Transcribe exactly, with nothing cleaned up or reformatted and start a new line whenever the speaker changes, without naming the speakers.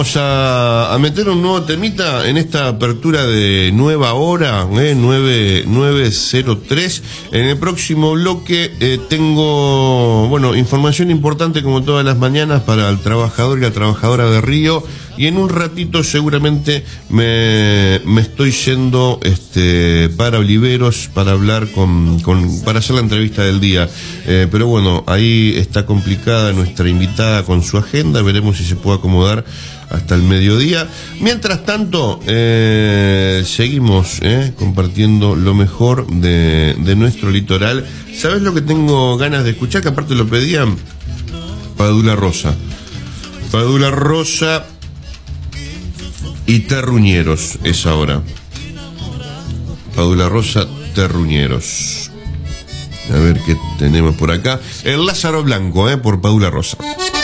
Vamos a, a meter un nuevo temita en esta apertura de nueva hora, eh, nueve cero tres. En el próximo bloque eh, tengo, bueno, información importante como todas las mañanas para el trabajador y la trabajadora de Río. Y en un ratito seguramente me, me estoy yendo este, para Oliveros para hablar con, con para hacer la entrevista del día. Eh, pero bueno, ahí está complicada nuestra invitada con su agenda. Veremos si se puede acomodar hasta el mediodía. Mientras tanto, eh, seguimos eh, compartiendo lo mejor de, de nuestro litoral. ¿Sabes lo que tengo ganas de escuchar? Que aparte lo pedían. Padula Rosa. Padula Rosa y Terruñeros es ahora. Padula Rosa, Terruñeros. A ver qué tenemos por acá. El Lázaro Blanco, eh, por Padula Rosa.